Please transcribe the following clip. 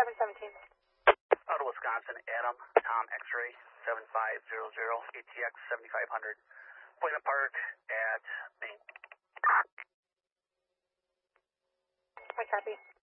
Carbon 17. Out of Wisconsin, Adam, Tom X-ray, 7500, ATX 7500. Appointment Park at Main. I copy.